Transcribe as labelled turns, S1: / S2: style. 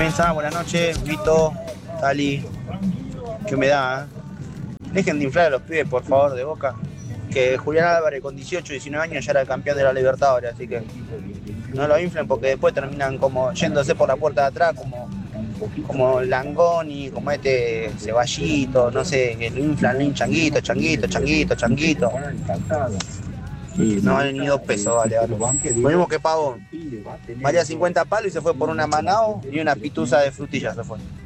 S1: Mensa, buenas noches, Vito, Tali, qué humedad, Dejen de inflar a los pibes, por favor, de Boca. Que Julián Álvarez con 18, 19 años ya era el campeón de la Libertadores, así que no lo inflen porque después terminan como yéndose por la puerta de atrás, como Langoni, como este Ceballito, no sé, que lo inflan, changuito, changuito, changuito, changuito. No vale ni 2 pesos, vale. Lo mismo que Pavón. Valía 50 palos y se fue por una Manao y una pituza de frutillas se fue.